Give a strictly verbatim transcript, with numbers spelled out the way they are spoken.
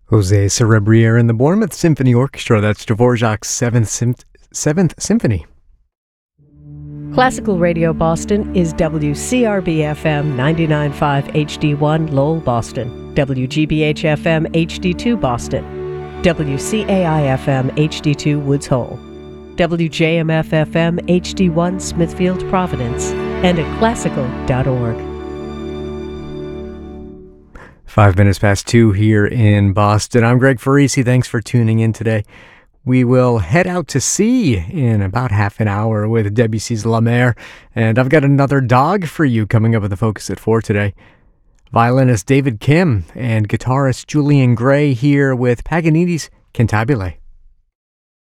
Jose Cerebrier and the Bournemouth Symphony Orchestra. That's Dvorak's seventh, Sym- seventh Symphony. Classical Radio Boston is W C R B F M ninety-nine point five H D one Lowell, Boston, W G B H F M H D two Boston, W C A I F M H D two Woods Hole, W J M F F M H D one Smithfield, Providence, and at classical dot org. Five minutes past two here in Boston. I'm Greg Farisi. Thanks for tuning in today. We will head out to sea in about half an hour with Debussy's La Mer, and I've got another dog for you coming up with the Focus at four today. Violinist David Kim and guitarist Julian Gray here with Paganini's Cantabile.